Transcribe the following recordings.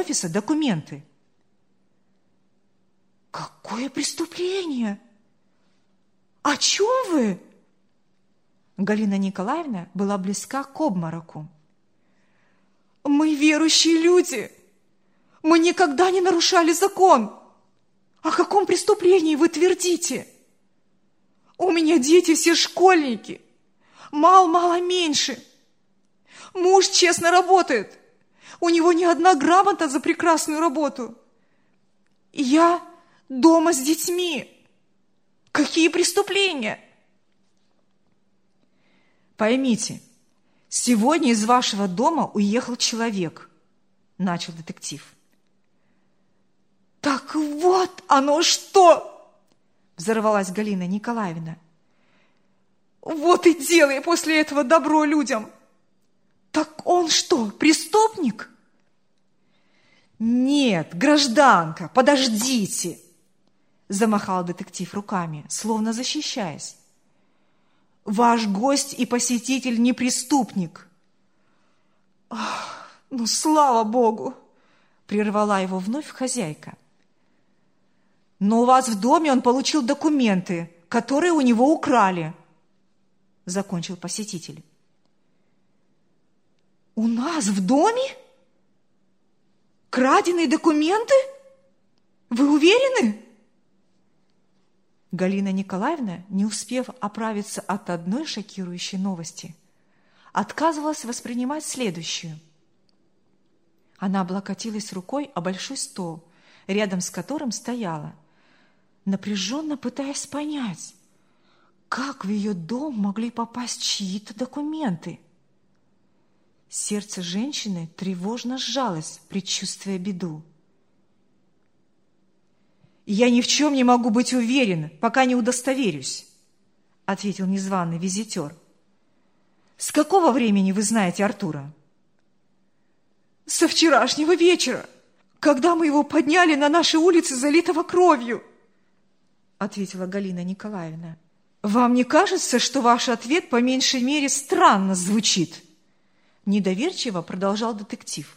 офиса документы. Какое преступление? О чем вы? Галина Николаевна была близка к обмороку. Мы верующие люди. Мы никогда не нарушали закон. О каком преступлении вы твердите? У меня дети все школьники. Мало меньше. Муж честно работает. У него не одна грамота за прекрасную работу. И я дома с детьми. Какие преступления? Поймите, сегодня из вашего дома уехал человек, начал детектив. Так вот оно что! Взорвалась Галина Николаевна. Вот и делай после этого добро людям. Так он что, преступник? Нет, гражданка, подождите, замахал детектив руками, словно защищаясь. Ваш гость и посетитель не преступник. Ах, ну, слава Богу, прервала его вновь хозяйка. Но у вас в доме он получил документы, которые у него украли, закончил посетитель. У нас в доме? Краденые документы? Вы уверены? Галина Николаевна, не успев оправиться от одной шокирующей новости, отказывалась воспринимать следующую. Она облокотилась рукой о большой стол, рядом с которым стояла, напряженно пытаясь понять, как в ее дом могли попасть чьи-то документы. Сердце женщины тревожно сжалось, предчувствуя беду. «Я ни в чем не могу быть уверен, пока не удостоверюсь», — ответил незваный визитер. «С какого времени вы знаете Артура?» «Со вчерашнего вечера, когда мы его подняли на нашей улице, залитого кровью», — ответила Галина Николаевна. «Вам не кажется, что ваш ответ по меньшей мере странно звучит?» Недоверчиво продолжал детектив.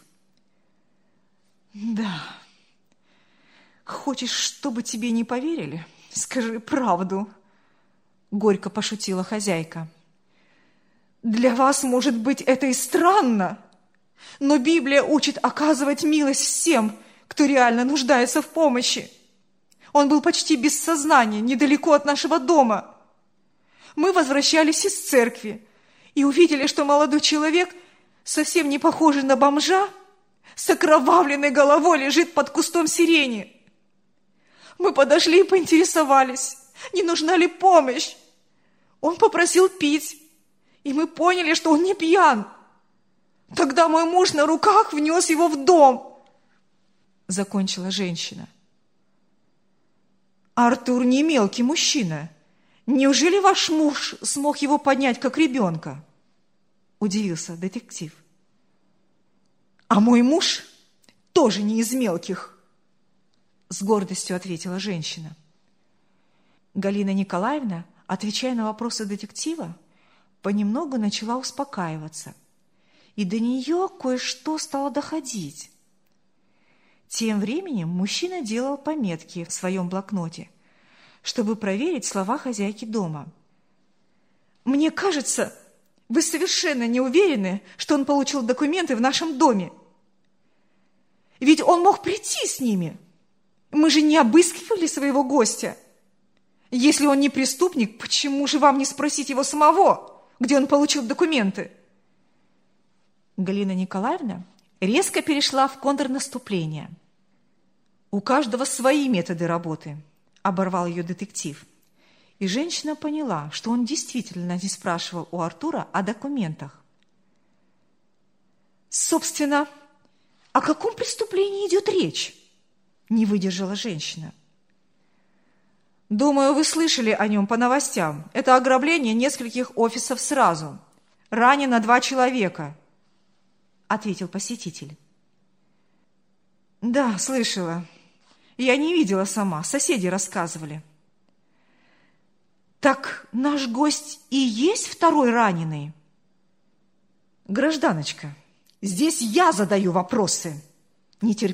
«Да. Хочешь, чтобы тебе не поверили? Скажи правду», — горько пошутила хозяйка. «Для вас, может быть, это и странно, но Библия учит оказывать милость всем, кто реально нуждается в помощи. Он был почти без сознания, недалеко от нашего дома. Мы возвращались из церкви и увидели, что молодой человек, совсем не похожий на бомжа, с окровавленной головой лежит под кустом сирени. Мы подошли и поинтересовались, не нужна ли помощь. Он попросил пить, и мы поняли, что он не пьян. Тогда мой муж на руках внес его в дом», — закончила женщина. «Артур не мелкий мужчина. Неужели ваш муж смог его поднять, как ребенка?» — удивился детектив. «А мой муж тоже не из мелких», — с гордостью ответила женщина. Галина Николаевна, отвечая на вопросы детектива, понемногу начала успокаиваться, и до нее кое-что стало доходить. Тем временем мужчина делал пометки в своем блокноте, чтобы проверить слова хозяйки дома. «Мне кажется, вы совершенно не уверены, что он получил документы в нашем доме. Ведь он мог прийти с ними. Мы же не обыскивали своего гостя. Если он не преступник, почему же вам не спросить его самого, где он получил документы?» Галина Николаевна резко перешла в контрнаступление. «У каждого свои методы работы», — оборвал ее детектив. И женщина поняла, что он действительно не спрашивал у Артура о документах. «Собственно, о каком преступлении идет речь?» — не выдержала женщина. «Думаю, вы слышали о нем по новостям. Это ограбление нескольких офисов сразу. Ранено 2 человека», — ответил посетитель. «Да, слышала. Я не видела сама, соседи рассказывали». «Так наш гость и есть второй раненый?» «Гражданочка, здесь я задаю вопросы», — нетерпеливо